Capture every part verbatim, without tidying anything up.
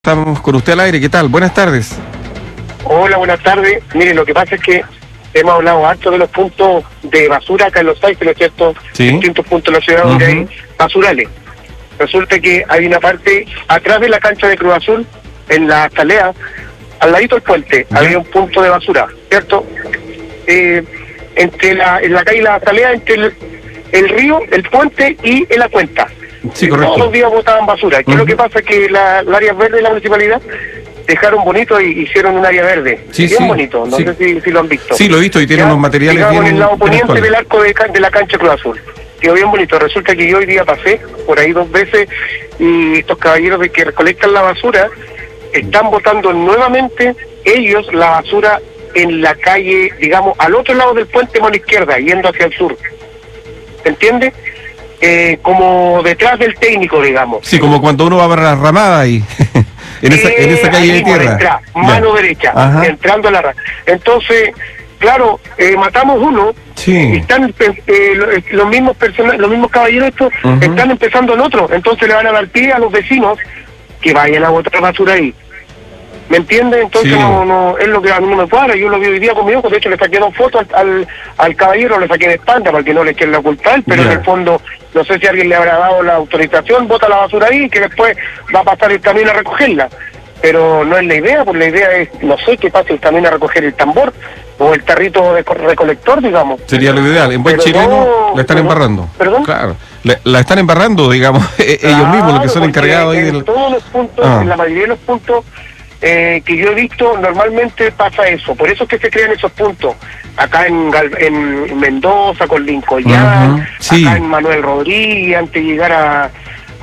Estamos con usted al aire, ¿qué tal? Buenas tardes. Hola, buenas tardes. Mire, lo que pasa es que hemos hablado harto de los puntos de basura acá en Los Ángeles, ¿no es cierto? Sí. Distintos puntos de la ciudad donde Uh-huh. hay basurales. Resulta que hay una parte atrás de la cancha de Cruz Azul, en la Azalea, al ladito del puente, Ya. había un punto de basura, ¿cierto? Eh, entre la, en la calle La Azalea, entre el, el río, el puente y en la cuenta. Sí, Y correcto. todos los días botaban basura. ¿Qué es lo Ujú. que pasa? Que la, la área verde de la municipalidad dejaron bonito y hicieron un área verde. Sí, bien sí, bonito, no sí. sé si, si lo han visto. Sí, lo he visto y tiene Ya, unos materiales digamos, bien en el lado bien poniente actuales. del arco de, can- de la cancha Cruz Azul. Quedó bien bonito. Resulta que yo hoy día pasé por ahí dos veces y estos caballeros de que recolectan la basura están botando nuevamente ellos la basura en la calle, digamos, al otro lado del puente mano izquierda, yendo hacia el sur. ¿Se entiende? Eh, como detrás del técnico, digamos. Sí, como cuando uno va para la ramada ahí, en esa, en esa Eh, calle ahí de mismo, tierra. detrás, Ya. mano derecha, Ajá. entrando a la ra- Entonces, claro, eh, matamos uno, Sí. y están eh, eh, lo- eh, los mismos personas, los mismos caballeros estos, Ujú. están empezando en otro, entonces le van a dar pie a los vecinos que vayan a botar basura ahí. ¿Me entiendes? Entonces Sí. no, no, es lo que a mí no me cuadra. Yo lo vi hoy día con mi ojo, de hecho le saqué dos fotos al, al, al caballero, le saqué de espalda para que no le echen la culpa a él, pero Ya. en el fondo no sé si alguien le habrá dado la autorización, bota la basura ahí, que después va a pasar el camión a recogerla. Pero no es la idea, pues la idea es, no sé, que pase el camión a recoger el tambor o el tarrito de co- recolector, digamos. Sería lo ideal. En buen Pero chileno no, la están pero- embarrando. ¿Perdón? Claro. La, la están embarrando, digamos, ellos mismos, los que son Claro, encargados ahí porque del... en todos los puntos, Ah. en la mayoría de los puntos eh, que yo he visto, normalmente pasa eso. Por eso es que se crean esos puntos. Acá en, Gal- en Mendoza, con Lincoln, Ujú, sí. acá en Manuel Rodríguez, antes de llegar a,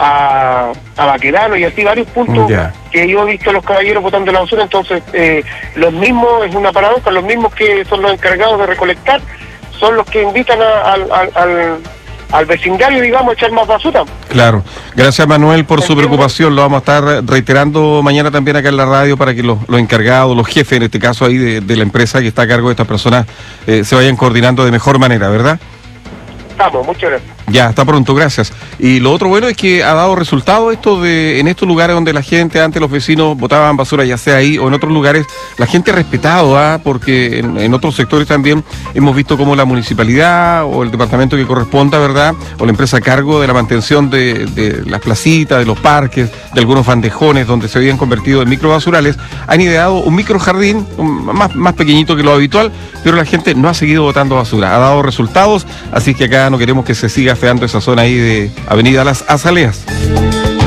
a, a Baquedano, y así varios puntos Ya. que yo he visto a los caballeros botando la basura. Entonces, eh, los mismos, es una paradoja, los mismos que son los encargados de recolectar, son los que invitan a- al, al, al, al vecindario, digamos, a echar más basura. Claro. Gracias, Manuel, por su Entiendo. preocupación. Lo vamos a estar reiterando mañana también acá en la radio para que los, los encargados, los jefes, en este caso ahí de, de la empresa que está a cargo de estas personas, eh, se vayan coordinando de mejor manera, ¿verdad? Estamos, muchas gracias. Ya, está pronto, gracias. Y lo otro bueno es que ha dado resultado esto de, en estos lugares donde la gente, antes los vecinos botaban basura, ya sea ahí o en otros lugares, la gente ha respetado, ¿ah? Porque en, en otros sectores también hemos visto como la municipalidad o el departamento que corresponda, ¿verdad? O la empresa a cargo de la mantención de, de las placitas, de los parques, de algunos bandejones donde se habían convertido en microbasurales, han ideado un microjardín un- más, más pequeñito que lo habitual, pero la gente no ha seguido botando basura, ha dado resultados, así que acá no queremos que se siga feando esa zona ahí de Avenida Las Azaleas.